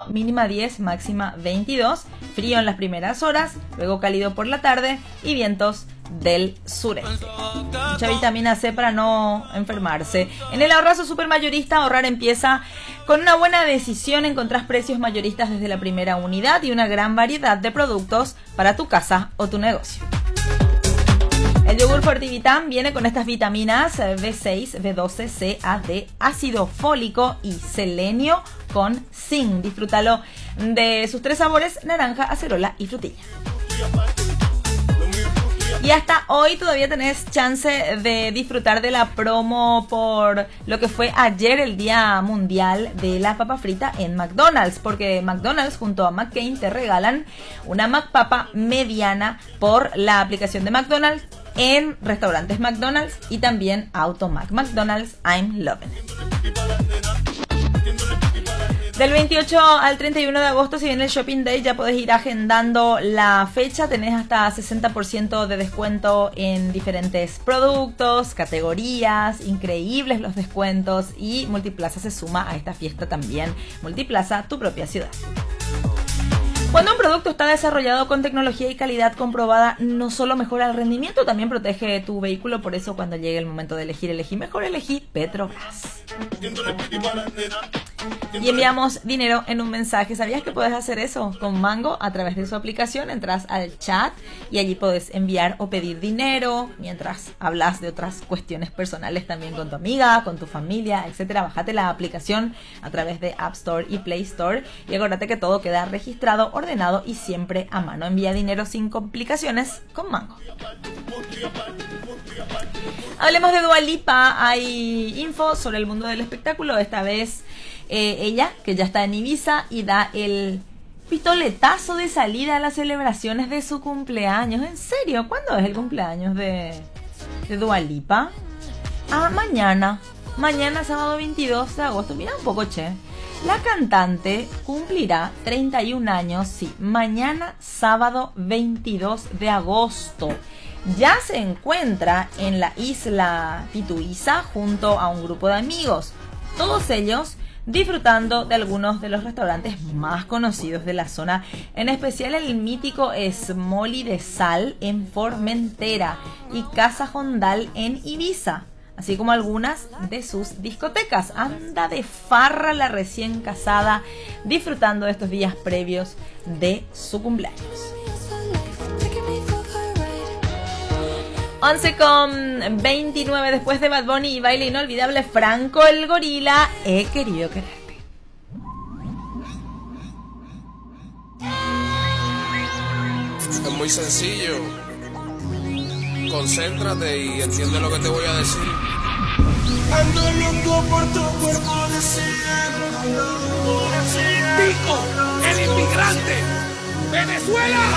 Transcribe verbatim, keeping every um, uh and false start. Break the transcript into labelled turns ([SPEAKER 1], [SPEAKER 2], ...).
[SPEAKER 1] mínima diez, máxima veintidós. Frío en las primeras horas, luego cálido por la tarde y vientos del sureste. Mucha vitamina C para no enfermarse. En el ahorrazo supermayorista, ahorrar empieza con una buena decisión. Encontrás precios mayoristas desde la primera unidad y una gran variedad de productos para tu casa o tu negocio. El yogur Fortivitam viene con estas vitaminas B seis, B doce, C, A, D, ácido fólico y selenio con zinc. Disfrútalo de sus tres sabores: naranja, acerola y frutilla. Y hasta hoy todavía tenés chance de disfrutar de la promo por lo que fue ayer el Día Mundial de la Papa Frita en McDonald's, porque McDonald's junto a McCain te regalan una McPapa mediana por la aplicación de McDonald's en restaurantes McDonald's y también Automac. McDonald's, I'm loving it. Del veintiocho al treinta y uno de agosto, si viene el Shopping Day, ya podés ir agendando la fecha. Tenés hasta sesenta por ciento de descuento en diferentes productos, categorías, increíbles los descuentos, y Multiplaza se suma a esta fiesta también. Multiplaza, tu propia ciudad. Cuando un producto está desarrollado con tecnología y calidad comprobada, no solo mejora el rendimiento, también protege tu vehículo. Por eso, cuando llegue el momento de elegir, elegí mejor, elegí Petrobras. Y enviamos dinero en un mensaje. ¿Sabías que puedes hacer eso con Mango a través de su aplicación? Entras al chat y allí puedes enviar o pedir dinero mientras hablas de otras cuestiones personales también con tu amiga, con tu familia, etcétera. Bájate la aplicación a través de App Store y Play Store y acuérdate que todo queda registrado, ordenado y siempre a mano. Envía dinero sin complicaciones con Mango. Hablemos de Dua Lipa. Hay info sobre el mundo del espectáculo. Esta vez eh, ella, que ya está en Ibiza y da el pistoletazo de salida a las celebraciones de su cumpleaños. ¿En serio? ¿Cuándo es el cumpleaños de, de Dua Lipa? Ah, mañana. Mañana, sábado veintidós de agosto. Mira un poco, che. La cantante cumplirá treinta y un años, sí, mañana sábado veintidós de agosto. Ya se encuentra en la isla Pituiza junto a un grupo de amigos, todos ellos disfrutando de algunos de los restaurantes más conocidos de la zona, en especial el mítico Smolly de Sal en Formentera y Casa Hondal en Ibiza, así como algunas de sus discotecas. Anda de farra la recién casada, disfrutando de estos días previos de su cumpleaños. once con veintinueve, después de Bad Bunny y baile inolvidable, Franco el Gorila, He querido quererte.
[SPEAKER 2] Es muy sencillo. Concéntrate y entiende lo que te voy a decir.
[SPEAKER 3] Ando loco por tu cuerpo deseando.
[SPEAKER 2] Tico, el inmigrante, Venezuela.